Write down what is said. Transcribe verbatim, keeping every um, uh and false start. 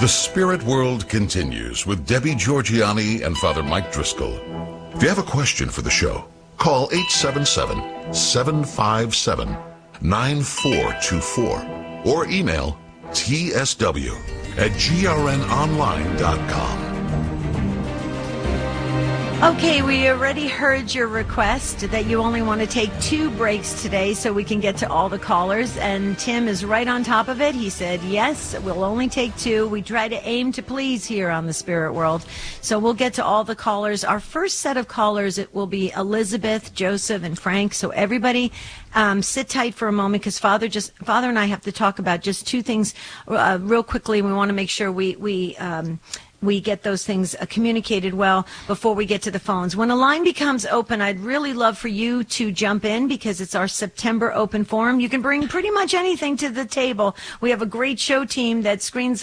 The Spirit World continues with Debbie Georgianni and Father Mike Driscoll. If you have a question for the show, call eight seven seven, seven five seven, nine four two four or email t s w at g r n online dot com. Okay, we already heard your request that you only want to take two breaks today so we can get to all the callers, and Tim is right on top of it. He said, yes, we'll only take two. We try to aim to please here on the Spirit World, so we'll get to all the callers. Our first set of callers, it will be Elizabeth, Joseph, and Frank, so everybody um, sit tight for a moment because Father just Father and I have to talk about just two things uh, real quickly. We want to make sure we, we um, we get those things uh, communicated well before we get to the phones. When a line becomes open, I'd really love for you to jump in because it's our September open forum. You can bring pretty much anything to the table. We have a great show team that screens